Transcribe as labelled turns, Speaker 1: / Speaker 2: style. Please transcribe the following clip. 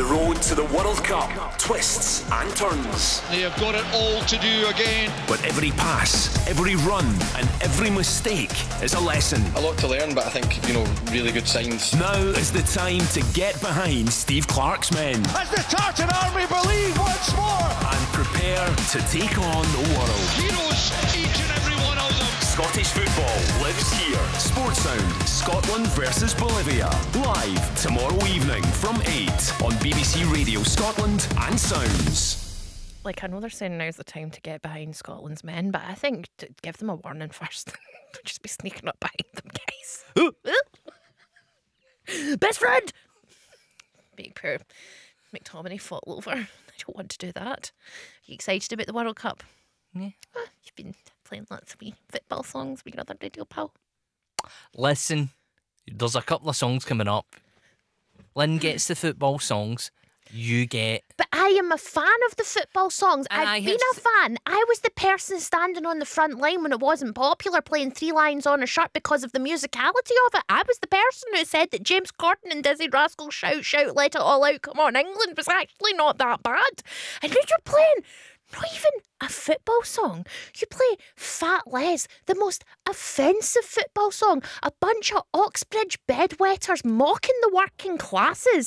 Speaker 1: The road to the World Cup, twists and turns.
Speaker 2: They have got it all to do again.
Speaker 1: But every pass, every run and every mistake is a lesson.
Speaker 3: A lot to learn, but I think, really good signs.
Speaker 1: Now is the time to get behind Steve Clarke's men.
Speaker 2: As the Tartan Army believe once more.
Speaker 1: And prepare to take on the world.
Speaker 2: Heroes, each and every one of them.
Speaker 1: Scottish football lives here. Sportsound, Scotland versus Bolivia. Live tomorrow evening from 8 on BBC Radio Scotland and Sounds.
Speaker 4: I know they're saying now's the time to get behind Scotland's men, but I think to give them a warning first. Don't just be sneaking up behind them, guys. Best friend! Big poor McTominay fought over. I don't want to do that. Are you excited about the World Cup?
Speaker 5: Yeah.
Speaker 4: You've been playing lots of wee football songs with your other radio pal.
Speaker 5: Listen, there's a couple of songs coming up. Lynn gets the football songs. You get...
Speaker 4: But I am a fan of the football songs. I've been a fan. I was the person standing on the front line when it wasn't popular, playing Three Lions on a Shirt because of the musicality of it. I was the person who said that James Corden and Dizzy Rascal Shout Shout Let It All Out Come On England was actually not that bad. And now you're playing not even a football song. You play Fat Les, the most offensive football song. A bunch of Oxbridge bedwetters mocking the working classes.